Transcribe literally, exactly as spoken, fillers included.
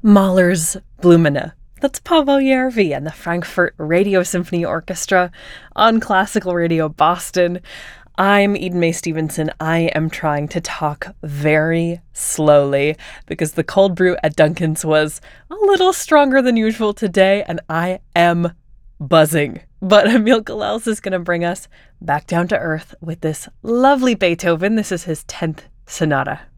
Mahler's Blumine. That's Pavel Järvi and the Frankfurt Radio Symphony Orchestra on Classical Radio Boston. I'm Eden Mae Stevenson. I am trying to talk very slowly because the cold brew at Dunkin's was a little stronger than usual today, and I am buzzing. But Emil Gilels is going to bring us back down to earth with this lovely Beethoven. This is his tenth sonata.